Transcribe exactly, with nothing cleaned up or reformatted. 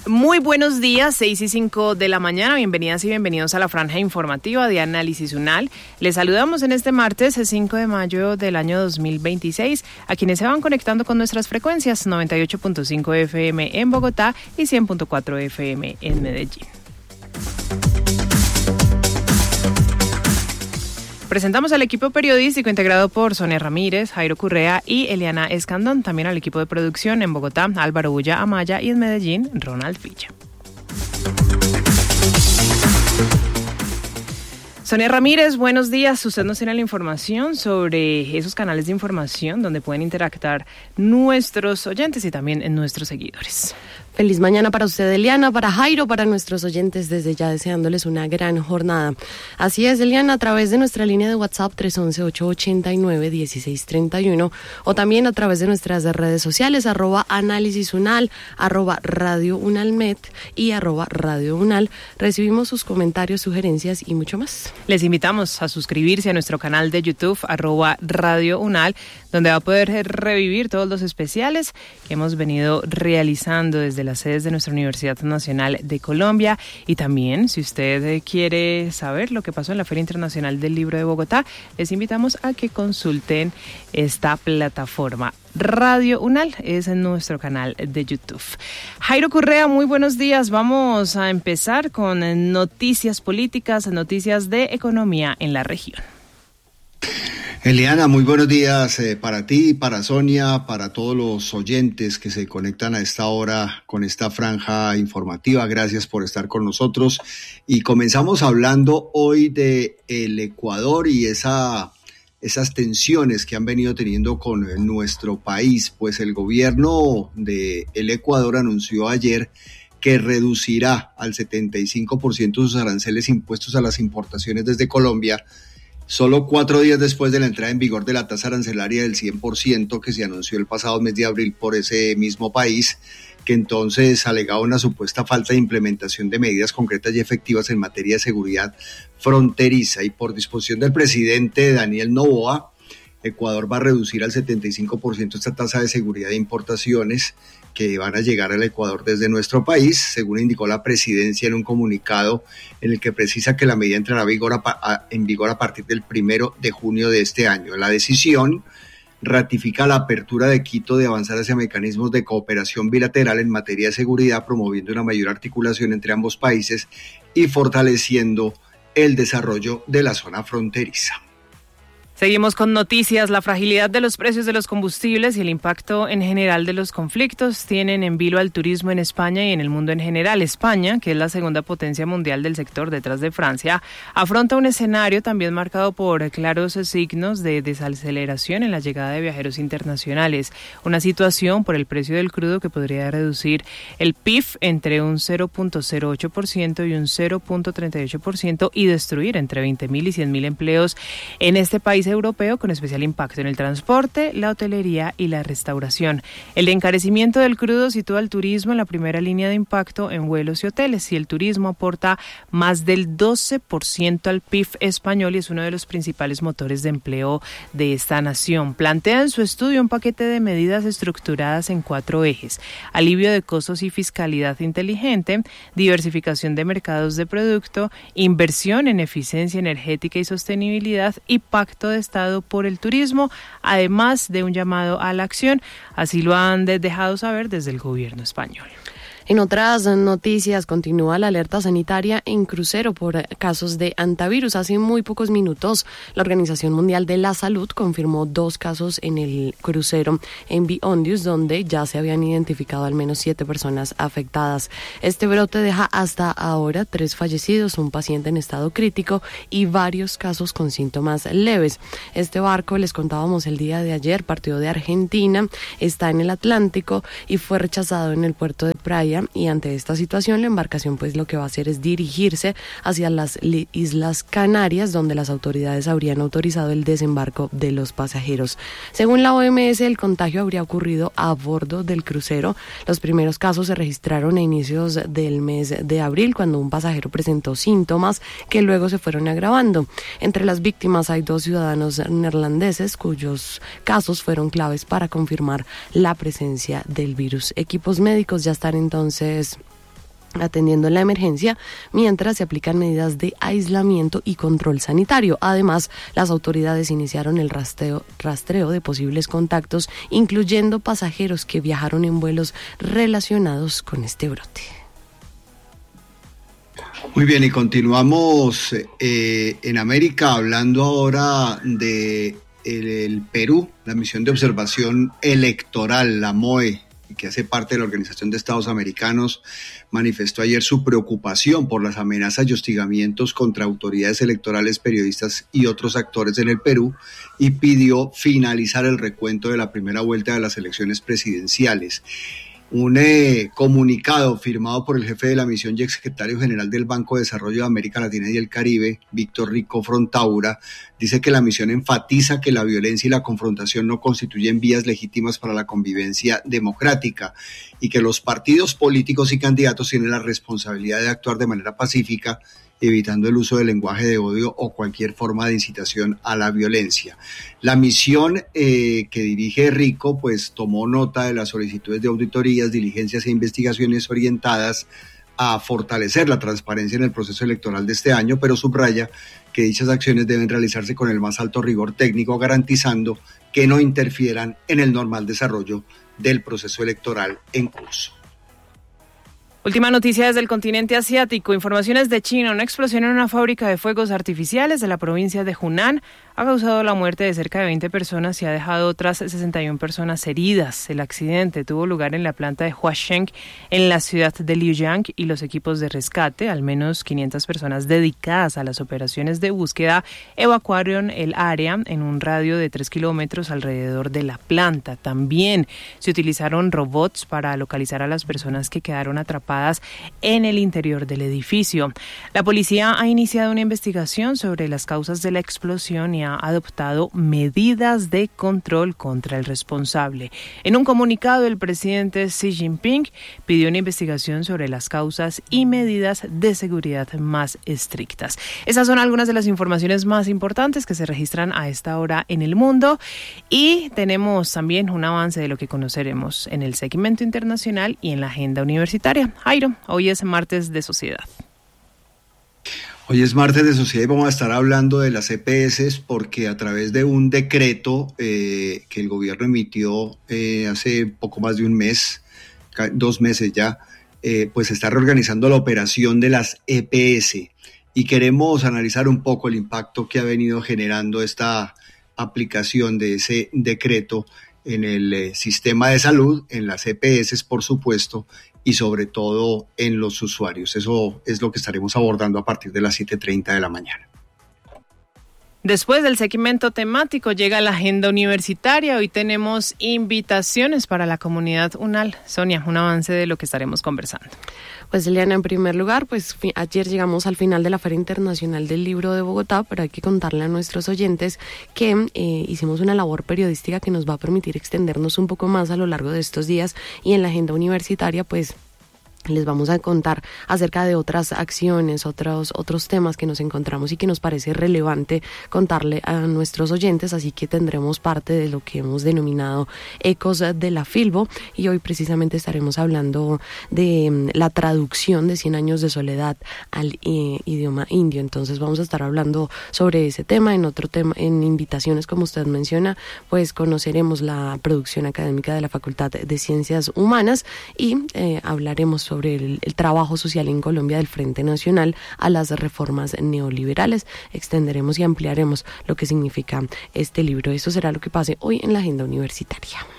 Muy buenos días, seis y cinco de la mañana, bienvenidas y bienvenidos a la franja informativa de Análisis UNAL. Les saludamos en este martes, cinco de mayo del año dos mil veintiséis, a quienes se van conectando con nuestras frecuencias noventa y ocho punto cinco F M en Bogotá y cien punto cuatro F M en Medellín. Presentamos al equipo periodístico integrado por Sonia Ramírez, Jairo Correa y Eliana Escandón. También al equipo de producción en Bogotá, Álvaro Bulla Amaya, y en Medellín, Ronald Villa. Sonia Ramírez, buenos días. Usted nos tiene la información sobre esos canales de información donde pueden interactuar nuestros oyentes y también nuestros seguidores. Feliz mañana para usted, Eliana, para Jairo, para nuestros oyentes, desde ya deseándoles una gran jornada. Así es, Eliana, a través de nuestra línea de WhatsApp tres once, ocho ochenta y nueve, dieciséis treinta y uno o también a través de nuestras redes sociales, arroba análisis unal, arroba radio unalmet y arroba radio unal. Recibimos sus comentarios, sugerencias y mucho más. Les invitamos a suscribirse a nuestro canal de YouTube, arroba radio unal, donde va a poder revivir todos los especiales que hemos venido realizando desde las sedes de nuestra Universidad Nacional de Colombia. Y también, si usted quiere saber lo que pasó en la Feria Internacional del Libro de Bogotá, les invitamos a que consulten esta plataforma. Radio UNAL es en nuestro canal de YouTube. Jairo Correa, muy buenos días. Vamos a empezar con noticias políticas, noticias de economía en la región. Eliana, muy buenos días eh, para ti, para Sonia, para todos los oyentes que se conectan a esta hora con esta franja informativa. Gracias por estar con nosotros. Y comenzamos hablando hoy de el Ecuador y esa, esas tensiones que han venido teniendo con nuestro país. Pues el gobierno de el Ecuador anunció ayer que reducirá al setenta y cinco por ciento sus aranceles impuestos a las importaciones desde Colombia, solo cuatro días después de la entrada en vigor de la tasa arancelaria del cien por ciento que se anunció el pasado mes de abril por ese mismo país, que entonces alegaba una supuesta falta de implementación de medidas concretas y efectivas en materia de seguridad fronteriza. Y por disposición del presidente Daniel Noboa, Ecuador va a reducir al setenta y cinco por ciento esta tasa de seguridad de importaciones que van a llegar al Ecuador desde nuestro país, según indicó la presidencia en un comunicado en el que precisa que la medida entrará vigor a, a, en vigor a partir del primero de junio de este año. La decisión ratifica la apertura de Quito de avanzar hacia mecanismos de cooperación bilateral en materia de seguridad, promoviendo una mayor articulación entre ambos países y fortaleciendo el desarrollo de la zona fronteriza. Seguimos con noticias. La fragilidad de los precios de los combustibles y el impacto en general de los conflictos tienen en vilo al turismo en España y en el mundo en general. España, que es la segunda potencia mundial del sector detrás de Francia, afronta un escenario también marcado por claros signos de desaceleración en la llegada de viajeros internacionales. Una situación por el precio del crudo que podría reducir el P I B entre un cero punto cero ocho por ciento y un cero punto treinta y ocho por ciento y destruir entre veinte mil y cien mil empleos en este país europeo, con especial impacto en el transporte, la hotelería y la restauración. El encarecimiento del crudo sitúa al turismo en la primera línea de impacto en vuelos y hoteles, y el turismo aporta más del doce por ciento al P I B español y es uno de los principales motores de empleo de esta nación. Plantea en su estudio un paquete de medidas estructuradas en cuatro ejes: alivio de costos y fiscalidad inteligente, diversificación de mercados de producto, inversión en eficiencia energética y sostenibilidad y pacto de Estado por el turismo, además de un llamado a la acción. Así lo han dejado saber desde el gobierno español. En otras noticias, continúa la alerta sanitaria en crucero por casos de hantavirus. Hace muy pocos minutos, la Organización Mundial de la Salud confirmó dos casos en el crucero en Biondius, donde ya se habían identificado al menos siete personas afectadas. Este brote deja hasta ahora tres fallecidos, un paciente en estado crítico y varios casos con síntomas leves. Este barco, les contábamos el día de ayer, partió de Argentina, está en el Atlántico y fue rechazado en el puerto de Praia. Y ante esta situación, la embarcación pues lo que va a hacer es dirigirse hacia las Islas Canarias, donde las autoridades habrían autorizado el desembarco de los pasajeros. Según la O M S, el contagio habría ocurrido a bordo del crucero. Los primeros casos se registraron a inicios del mes de abril, cuando un pasajero presentó síntomas que luego se fueron agravando. Entre las víctimas hay dos ciudadanos neerlandeses cuyos casos fueron claves para confirmar la presencia del virus. Equipos médicos ya están entonces atendiendo la emergencia, mientras se aplican medidas de aislamiento y control sanitario. Además, las autoridades iniciaron el rastreo, rastreo de posibles contactos, incluyendo pasajeros que viajaron en vuelos relacionados con este brote. Muy bien, y continuamos eh, en América, hablando ahora de el, el Perú, la misión de observación electoral, la M O E, que hace parte de la Organización de Estados Americanos, manifestó ayer su preocupación por las amenazas y hostigamientos contra autoridades electorales, periodistas y otros actores en el Perú, y pidió finalizar el recuento de la primera vuelta de las elecciones presidenciales. Un eh, comunicado firmado por el jefe de la misión y exsecretario general del Banco de Desarrollo de América Latina y el Caribe, Víctor Rico Frontaura, dice que la misión enfatiza que la violencia y la confrontación no constituyen vías legítimas para la convivencia democrática y que los partidos políticos y candidatos tienen la responsabilidad de actuar de manera pacífica, evitando el uso del lenguaje de odio o cualquier forma de incitación a la violencia. La misión eh, que dirige Rico, pues tomó nota de las solicitudes de auditorías, diligencias e investigaciones orientadas a fortalecer la transparencia en el proceso electoral de este año, pero subraya que dichas acciones deben realizarse con el más alto rigor técnico, garantizando que no interfieran en el normal desarrollo del proceso electoral en curso. Última noticia desde el continente asiático. Informaciones de China. Una explosión en una fábrica de fuegos artificiales de la provincia de Hunan ha causado la muerte de cerca de veinte personas y ha dejado otras sesenta y una personas heridas. El accidente tuvo lugar en la planta de Huasheng, en la ciudad de Liuyang, y los equipos de rescate, al menos quinientas personas dedicadas a las operaciones de búsqueda, evacuaron el área en un radio de tres kilómetros alrededor de la planta. También se utilizaron robots para localizar a las personas que quedaron atrapadas en el interior del edificio. La policía ha iniciado una investigación sobre las causas de la explosión y ha adoptado medidas de control contra el responsable. En un comunicado, el presidente Xi Jinping pidió una investigación sobre las causas y medidas de seguridad más estrictas. Esas son algunas de las informaciones más importantes que se registran a esta hora en el mundo, y tenemos también un avance de lo que conoceremos en el segmento internacional y en la agenda universitaria. Jairo, hoy es martes de Sociedad. Hoy es martes de Sociedad y vamos a estar hablando de las E P S porque a través de un decreto eh, que el gobierno emitió eh, hace poco más de un mes, dos meses ya, eh, pues se está reorganizando la operación de las E P S y queremos analizar un poco el impacto que ha venido generando esta aplicación de ese decreto en el eh, sistema de salud, en las E P S, por supuesto, y sobre todo en los usuarios. Eso es lo que estaremos abordando a partir de las siete treinta de la mañana. Después del segmento temático llega la agenda universitaria. Hoy tenemos invitaciones para la comunidad UNAL. Sonia, un avance de lo que estaremos conversando. Pues Eliana, en primer lugar, pues fi- ayer llegamos al final de la Feria Internacional del Libro de Bogotá, pero hay que contarle a nuestros oyentes que eh, hicimos una labor periodística que nos va a permitir extendernos un poco más a lo largo de estos días, y en la agenda universitaria pues les vamos a contar acerca de otras acciones, otros otros temas que nos encontramos y que nos parece relevante contarle a nuestros oyentes, así que tendremos parte de lo que hemos denominado Ecos de la Filbo, y hoy precisamente estaremos hablando de la traducción de Cien años de soledad al eh, idioma indio. Entonces vamos a estar hablando sobre ese tema. En otro tema, en invitaciones, como usted menciona, pues conoceremos la producción académica de la Facultad de Ciencias Humanas y eh, hablaremos sobre sobre el, el trabajo social en Colombia del Frente Nacional a las reformas neoliberales. Extenderemos y ampliaremos lo que significa este libro. Eso será lo que pase hoy en la agenda universitaria.